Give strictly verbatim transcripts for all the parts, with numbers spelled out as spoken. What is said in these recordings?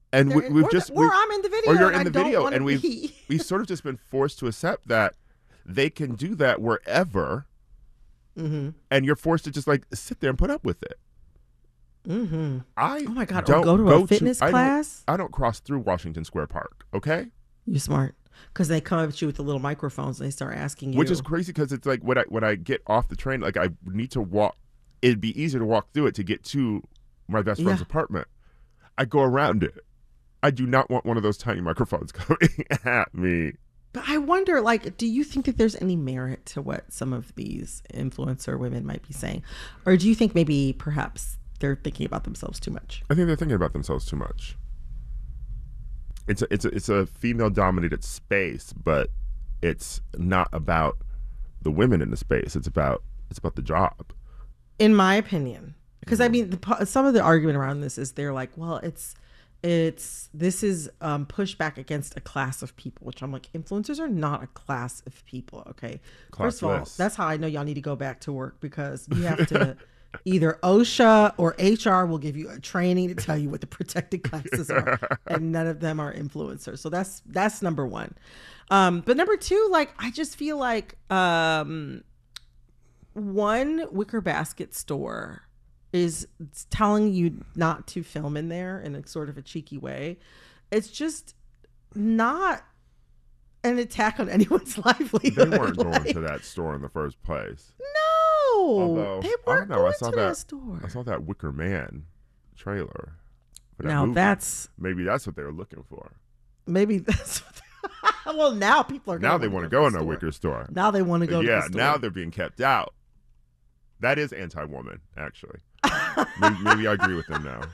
And we, They're, we've or, the, just or we, I'm in the video or you're and in I the don't video, want to and we've be. we've sort of just been forced to accept that they can do that wherever, mm-hmm. and you're forced to just like sit there and put up with it. Mm-hmm. I oh my god! don't Or go to go a fitness to, class. I don't, I don't cross through Washington Square Park. Okay, you're smart because they come up at you with the little microphones and they start asking you, which is crazy because it's like when I when I get off the train, like I need to walk. It'd be easier to walk through it to get to my best friend's yeah. apartment. I go around it. I do not want one of those tiny microphones coming at me. But I wonder, like, do you think that there's any merit to what some of these influencer women might be saying? Or do you think maybe perhaps they're thinking about themselves too much? I think they're thinking about themselves too much. It's a, it's a, it's a female-dominated space, but it's not about the women in the space. It's about it's about the job. In my opinion, because I mean, the, some of the argument around this is they're like, well, it's it's this is um, pushback against a class of people, which I'm like, influencers are not a class of people. Okay, first of all, that's how I know y'all need to go back to work because you have to. Either OSHA or H R will give you a training to tell you what the protected classes are, and none of them are influencers. So that's that's number one. Um, but number two, like I just feel like um, one Wicker Basket store is telling you not to film in there in a sort of a cheeky way. It's just not an attack on anyone's livelihood. They weren't like, going to that store in the first place. No, Although, they weren't I don't know. going I saw to that, that store. I saw that Wicker Man trailer. For that now movie. that's maybe that's what they were looking for. Maybe that's what they, well now people are now they want to go, go in a Wicker store. Now they want to go. Yeah, to the store. now they're being kept out. That is anti-woman, actually. maybe, maybe I agree with them now.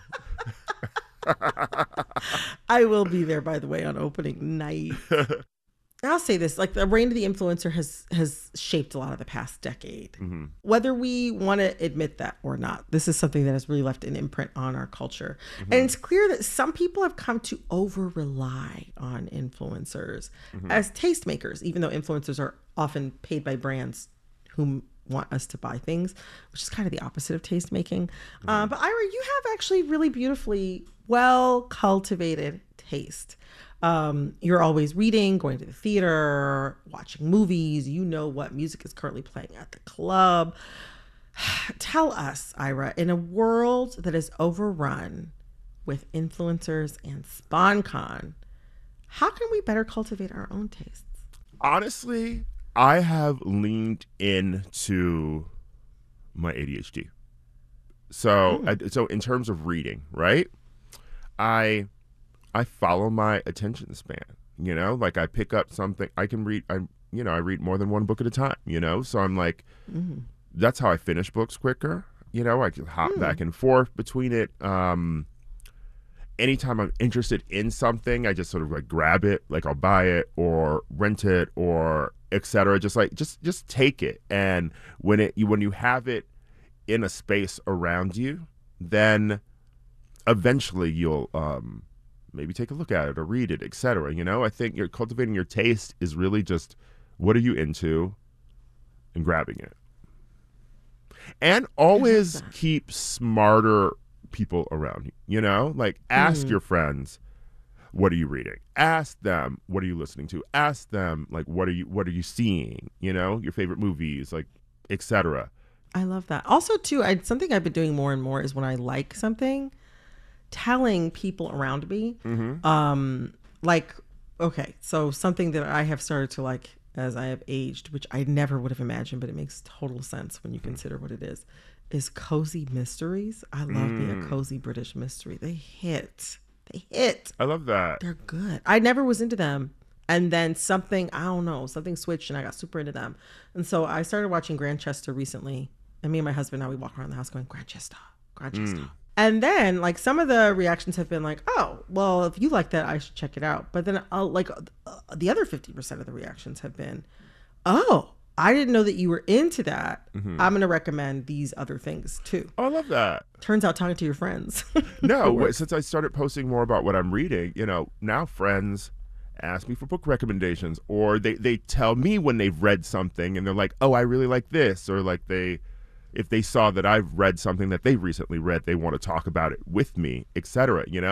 I will be there, by the way, on opening night. I'll say this, like the reign of the influencer has has shaped a lot of the past decade. Mm-hmm. Whether we want to admit that or not, this is something that has really left an imprint on our culture. Mm-hmm. And it's clear that some people have come to over-rely on influencers mm-hmm. as tastemakers, even though influencers are often paid by brands whom want us to buy things, which is kind of the opposite of taste making. Mm-hmm. Uh, but Ira, you have actually really beautifully well cultivated taste. Um, you're always reading, going to the theater, watching movies. You know what music is currently playing at the club. Tell us, Ira, in a world that is overrun with influencers and SponCon, how can we better cultivate our own tastes? Honestly, I have leaned into my A D H D. So, mm. I, so in terms of reading, right? I I follow my attention span. You know, like I pick up something. I can read. I you know I read more than one book at a time. You know, so I'm like, mm. that's how I finish books quicker. You know, I can hop mm. back and forth between it. Um, anytime I'm interested in something, I just sort of like grab it, like I'll buy it or rent it or et cetera. Just like just just take it, and when it you when you have it in a space around you, then eventually you'll um, maybe take a look at it or read it, et cetera. You know, I think you're cultivating your taste is really just what are you into, and grabbing it, and always keep smarter people around you. You know, like ask mm. your friends, what are you reading? Ask them, what are you listening to? Ask them, like, what are you what are you seeing? You know, your favorite movies, like, et cetera. I love that. Also, too, I, something I've been doing more and more is when I like something, telling people around me, mm-hmm. um, like, okay, so something that I have started to like as I have aged, which I never would have imagined, but it makes total sense when you consider what it is, is cozy mysteries. I love mm. me a cozy British mystery. They hit. They hit. I love that. They're good. I never was into them. And then something, I don't know, something switched and I got super into them. And so I started watching Grantchester recently. And me and my husband, now we walk around the house going, Grantchester, Grantchester. Mm. And then like some of the reactions have been like, oh, well, if you like that, I should check it out. But then I'll, like uh, the other fifty percent of the reactions have been, oh, I didn't know that you were into that. Mm-hmm. I'm going to recommend these other things too. Oh, I love that. Turns out talking to your friends. No, since I started posting more about what I'm reading, you know, now friends ask me for book recommendations, or they, they tell me when they've read something and they're like, oh, I really like this. Or like they, if they saw that I've read something that they recently read, they want to talk about it with me, et cetera, you know?